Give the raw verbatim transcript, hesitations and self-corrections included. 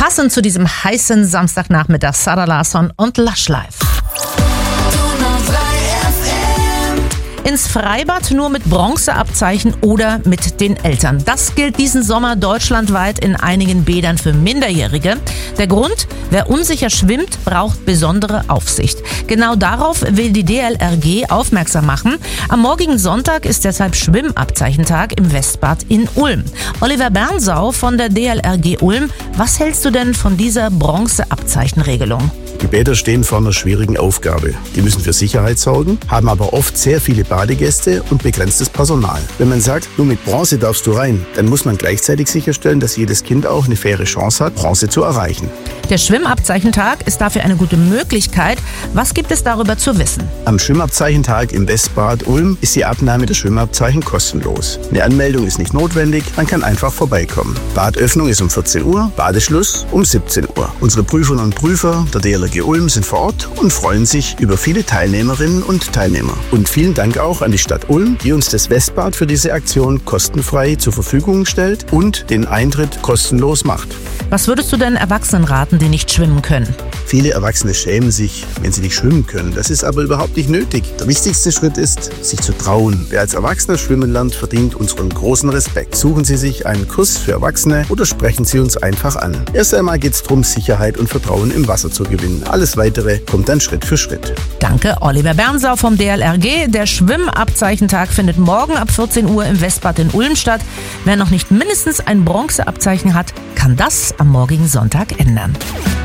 Passend zu diesem heißen Samstagnachmittag Sara Larsson und Lush Life. Ins Freibad nur mit Bronzeabzeichen oder mit den Eltern. Das gilt diesen Sommer deutschlandweit in einigen Bädern für Minderjährige. Der Grund: wer unsicher schwimmt, braucht besondere Aufsicht. Genau darauf will die D L R G aufmerksam machen. Am morgigen Sonntag ist deshalb Schwimmabzeichentag im Westbad in Ulm. Oliver Bernsau von der D L R G Ulm, was hältst du denn von dieser Bronzeabzeichenregelung? Die Bäder stehen vor einer schwierigen Aufgabe. Die müssen für Sicherheit sorgen, haben aber oft sehr viele Badegäste und begrenztes Personal. Wenn man sagt, nur mit Bronze darfst du rein, dann muss man gleichzeitig sicherstellen, dass jedes Kind auch eine faire Chance hat, Bronze zu erreichen. Der Schwimmabzeichentag ist dafür eine gute Möglichkeit. Was gibt es darüber zu wissen? Am Schwimmabzeichentag im Westbad Ulm ist die Abnahme der Schwimmabzeichen kostenlos. Eine Anmeldung ist nicht notwendig, man kann einfach vorbeikommen. Badöffnung ist um vierzehn Uhr, Badeschluss um siebzehn Uhr. Unsere Prüferinnen und Prüfer der D L R G Ulm sind vor Ort und freuen sich über viele Teilnehmerinnen und Teilnehmer. Und vielen Dank auch an die Stadt Ulm, die uns das Westbad für diese Aktion kostenfrei zur Verfügung stellt und den Eintritt kostenlos macht. Was würdest du denn Erwachsenen raten, die nicht schwimmen können? Viele Erwachsene schämen sich, wenn sie nicht schwimmen können. Das ist aber überhaupt nicht nötig. Der wichtigste Schritt ist, sich zu trauen. Wer als Erwachsener schwimmen lernt, verdient unseren großen Respekt. Suchen Sie sich einen Kurs für Erwachsene oder sprechen Sie uns einfach an. Erst einmal geht es darum, Sicherheit und Vertrauen im Wasser zu gewinnen. Alles Weitere kommt dann Schritt für Schritt. Danke, Oliver Bernsau vom D L R G. Der Schwimmabzeichentag findet morgen ab vierzehn Uhr im Westbad in Ulm statt. Wer noch nicht mindestens ein Bronzeabzeichen hat, kann das am morgigen Sonntag ändern.